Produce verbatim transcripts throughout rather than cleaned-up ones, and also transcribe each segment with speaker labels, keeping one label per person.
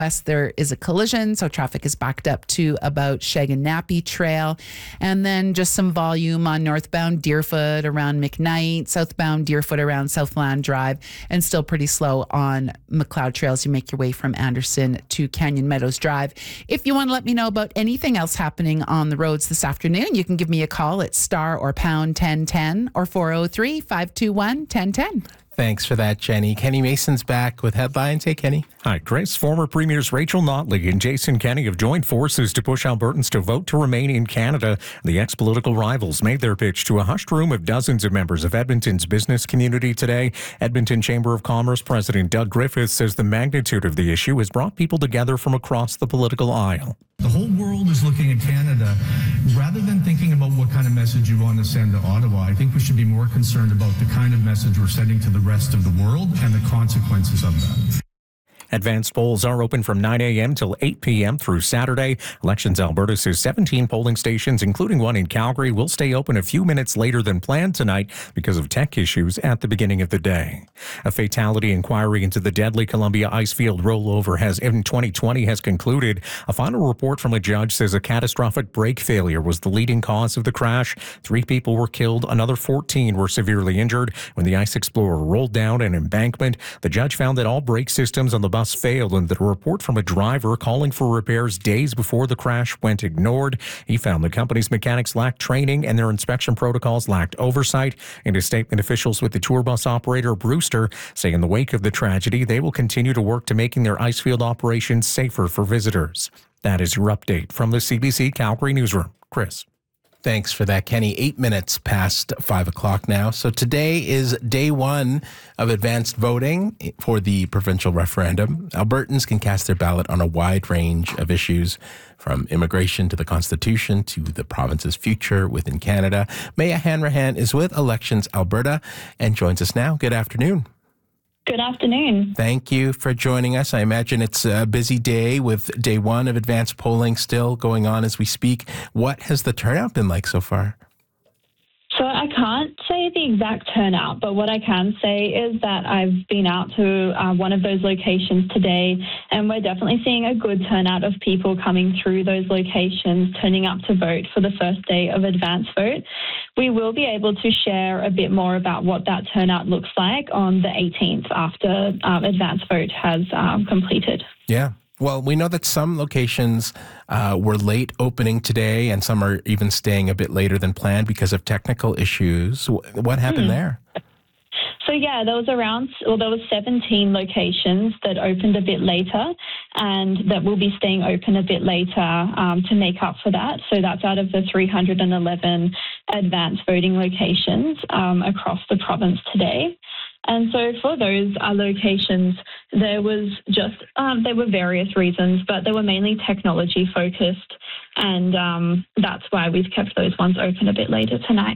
Speaker 1: West, there is a collision, so traffic is backed up to about Shaganappy Trail. And then just some volume on northbound Deerfoot around McKnight, southbound Deerfoot around Southland Drive, and still pretty slow on McLeod Trail as you make your way from Anderson to Canyon Meadows Drive. If you want to let me know about anything else happening on the roads this afternoon, you can give me a call at star or pound ten ten or four oh three, five two one, one oh one oh.
Speaker 2: Thanks for that, Jenny. Kenny Mason's back with headlines. Hey, Kenny.
Speaker 3: Hi, Chris. Former Premiers Rachel Notley and Jason Kenney have joined forces to push Albertans to vote to remain in Canada. The ex-political rivals made their pitch to a hushed room of dozens of members of Edmonton's business community today. Edmonton Chamber of Commerce President Doug Griffiths says the magnitude of the issue has brought people together from across the political aisle.
Speaker 4: The whole world is looking at Canada. Rather than thinking about what kind of message you want to send to Ottawa, I think we should be more concerned about the kind of message we're sending to the rest of the world and the consequences of that.
Speaker 3: Advanced polls are open from nine a.m. till eight p.m. through Saturday. Elections Alberta says seventeen polling stations, including one in Calgary, will stay open a few minutes later than planned tonight because of tech issues at the beginning of the day. A fatality inquiry into the deadly Columbia Icefield rollover has in twenty twenty has concluded. A final report from a judge says a catastrophic brake failure was the leading cause of the crash. Three people were killed. Another fourteen were severely injured when the Ice Explorer rolled down an embankment. The judge found that all brake systems on the bus failed and that a report from a driver calling for repairs days before the crash went ignored. He found the company's mechanics lacked training and their inspection protocols lacked oversight. In a statement, officials with the tour bus operator Brewster say in the wake of the tragedy, they will continue to work to making their Icefield operations safer for visitors. That is your update from the C B C Calgary Newsroom. Chris.
Speaker 2: Thanks for that, Kenny. Eight minutes past five o'clock now. So today is day one of advanced voting for the provincial referendum. Albertans can cast their ballot on a wide range of issues, from immigration to the Constitution to the province's future within Canada. Maya Hanrahan is with Elections Alberta and joins us now. Good afternoon.
Speaker 5: Good afternoon.
Speaker 2: Thank you for joining us. I imagine it's a busy day with day one of advanced polling still going on as we speak. What has the turnout been like so far?
Speaker 5: So I can't say the exact turnout, but what I can say is that I've been out to uh, one of those locations today, and we're definitely seeing a good turnout of people coming through those locations, turning up to vote for the first day of advance vote. We will be able to share a bit more about what that turnout looks like on the eighteenth after um, advance vote has um, completed.
Speaker 2: Yeah. Well, we know that some locations uh, were late opening today and some are even staying a bit later than planned because of technical issues. What happened hmm. there?
Speaker 5: So, yeah, there was around, well, there was seventeen locations that opened a bit later and that will be staying open a bit later um, to make up for that. So that's out of the three hundred eleven advanced voting locations um, across the province today. And so for those uh, locations, there was just, um, there were various reasons, but they were mainly technology focused. And um, that's why we've kept those ones open a bit later tonight.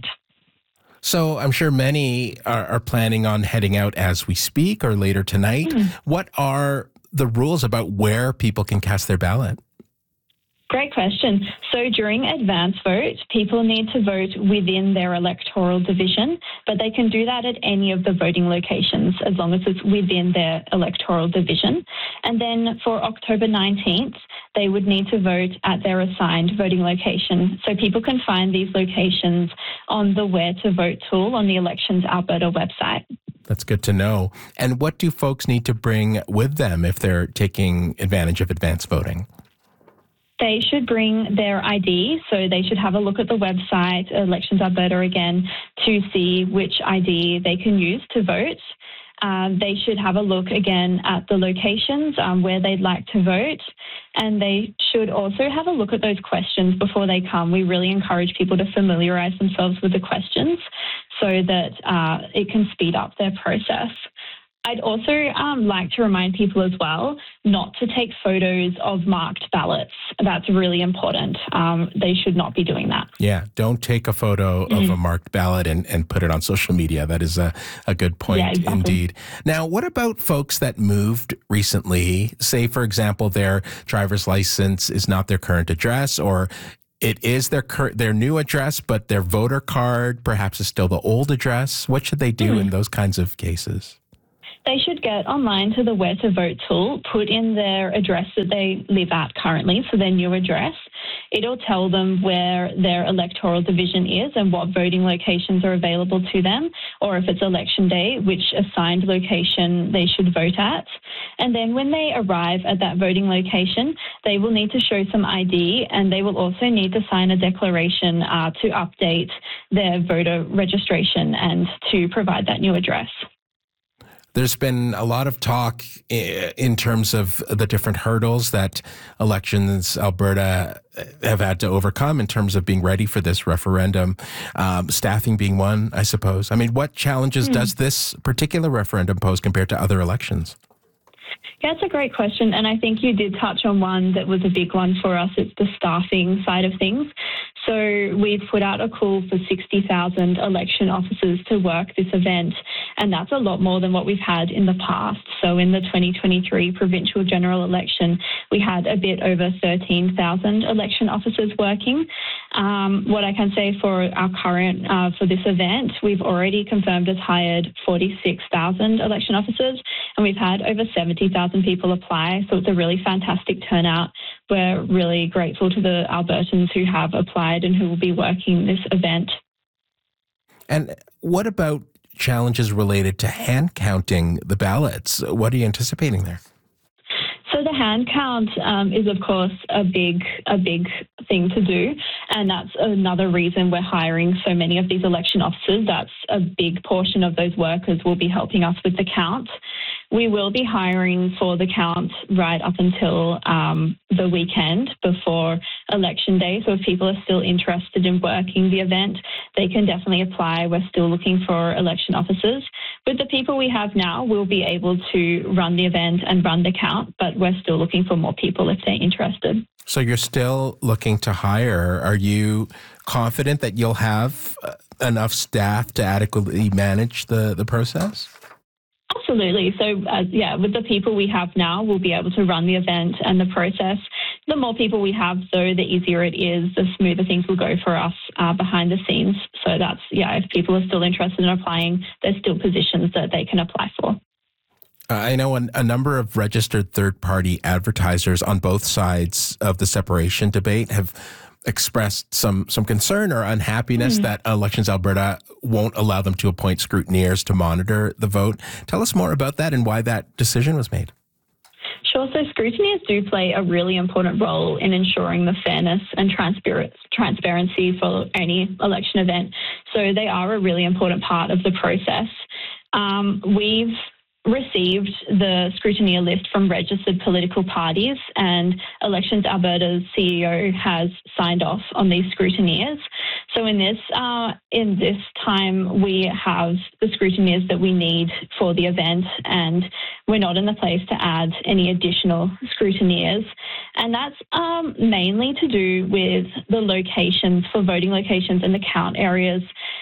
Speaker 2: So I'm sure many are, are planning on heading out as we speak or later tonight. Mm. What are the rules about where people can cast their ballot?
Speaker 5: Great question. So during advance vote, people need to vote within their electoral division, but they can do that at any of the voting locations as long as it's within their electoral division. And then for October nineteenth, they would need to vote at their assigned voting location. So people can find these locations on the Where to Vote tool on the Elections Alberta website.
Speaker 2: That's good to know. And what do folks need to bring with them if they're taking advantage of advance voting?
Speaker 5: They should bring their I D, so they should have a look at the website, Elections Alberta again, to see which I D they can use to vote. Um, they should have a look again at the locations um, where they'd like to vote, and they should also have a look at those questions before they come. We really encourage people to familiarise themselves with the questions so that uh, it can speed up their process. I'd also um, like to remind people as well not to take photos of marked ballots. That's really important. Um, they should not be doing that.
Speaker 2: Yeah, don't take a photo mm-hmm. of a marked ballot and, and put it on social media. That is a, a good point yeah, exactly. indeed. Now, what about folks that moved recently? Say, for example, their driver's license is not their current address, or it is their cur- their new address, but their voter card perhaps is still the old address. What should they do mm-hmm. in those kinds of cases?
Speaker 5: They should get online to the Where to Vote tool, put in their address that they live at currently, so their new address. It'll tell them where their electoral division is and what voting locations are available to them, or if it's election day, which assigned location they should vote at. And then when they arrive at that voting location, they will need to show some I D, and they will also need to sign a declaration uh, to update their voter registration and to provide that new address.
Speaker 2: There's been a lot of talk in terms of the different hurdles that Elections Alberta have had to overcome in terms of being ready for this referendum, um, staffing being one, I suppose. I mean, what challenges mm. does this particular referendum pose compared to other elections?
Speaker 5: Yeah, it's a great question. And I think you did touch on one that was a big one for us. It's the staffing side of things. So we've put out a call for sixty thousand election officers to work this event, and that's a lot more than what we've had in the past. So in the twenty twenty-three provincial general election, we had a bit over thirteen thousand election officers working. Um, what I can say for our current, uh, for this event, we've already confirmed as hired forty-six thousand election officers, and we've had over seventy thousand people apply. So it's a really fantastic turnout. We're really grateful to the Albertans who have applied and who will be working this event.
Speaker 2: And what about challenges related to hand counting the ballots? What are you anticipating there?
Speaker 5: So the hand count um, is, of course, a big, a big thing to do, and that's another reason we're hiring so many of these election officers. That's a big portion of those workers will be helping us with the count. We will be hiring for the count right up until um, the weekend before election day. So if people are still interested in working the event, they can definitely apply. We're still looking for election officers. With the people we have now, we'll be able to run the event and run the count, but we're still looking for more people if they're interested.
Speaker 2: So you're still looking to hire. Are you confident that you'll have enough staff to adequately manage the, the process?
Speaker 5: Absolutely. So, uh, yeah, with the people we have now, we'll be able to run the event and the process. The more people we have, though, the easier it is, the smoother things will go for us uh, behind the scenes. So that's, yeah, if people are still interested in applying, there's still positions that they can apply for.
Speaker 2: I know a number of registered third-party advertisers on both sides of the separation debate have expressed some some concern or unhappiness mm. that Elections Alberta won't allow them to appoint scrutineers to monitor the vote. Tell us more about that and why that decision was made.
Speaker 5: Sure. So scrutineers do play a really important role in ensuring the fairness and transpar- transparency for any election event. So they are a really important part of the process. Um, we've received the scrutineer list from registered political parties, and Elections Alberta's C E O has signed off on these scrutineers. So in this uh, in this time, we have the scrutineers that we need for the event, and we're not in the place to add any additional scrutineers. And that's um, mainly to do with the locations, for voting locations and the count areas.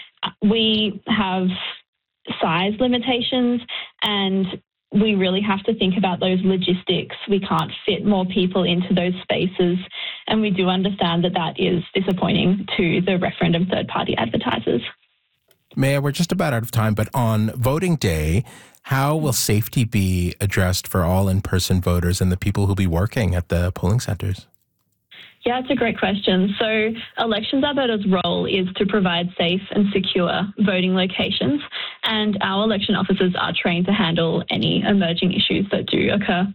Speaker 5: We have size limitations, and we really have to think about those logistics. We can't fit more people into those spaces, and we do understand that that is disappointing to the referendum third-party advertisers.
Speaker 2: Mayor, we're just about out of time, but on voting day, how will safety be addressed for all in-person voters and the people who'll be working at the polling centres?
Speaker 5: Yeah, it's a great question. So Elections Alberta's role is to provide safe and secure voting locations, and our election officers are trained to handle any emerging issues that do occur.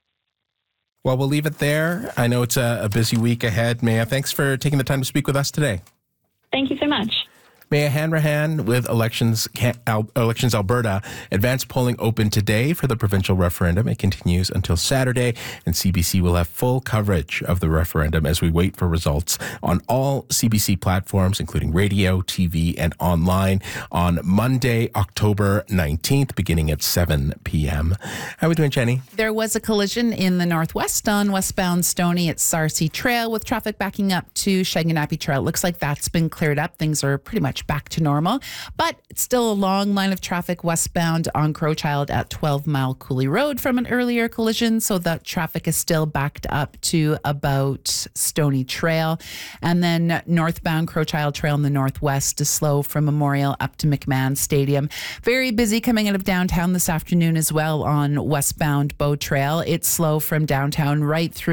Speaker 2: Well, we'll leave it there. I know it's a, a busy week ahead. Maya, thanks for taking the time to speak with us today.
Speaker 5: Thank you so much.
Speaker 2: Maya Hanrahan with Elections Al- Elections Alberta. Advanced polling open today for the provincial referendum. It continues until Saturday, and C B C will have full coverage of the referendum as we wait for results on all C B C platforms, including radio, T V, and online on Monday, October nineteenth, beginning at seven p.m. How are we doing, Jenny?
Speaker 1: There was a collision in the northwest on westbound Stoney at Sarcee Trail with traffic backing up to Shaganappy Trail. It looks like that's been cleared up. Things are pretty much much back to normal, but it's still a long line of traffic westbound on Crowchild at twelve Mile Cooley Road from an earlier collision. So that traffic is still backed up to about Stony Trail. And then northbound Crowchild Trail in the northwest is slow from Memorial up to McMahon Stadium. Very busy coming out of downtown this afternoon as well on westbound Bow Trail. It's slow from downtown right through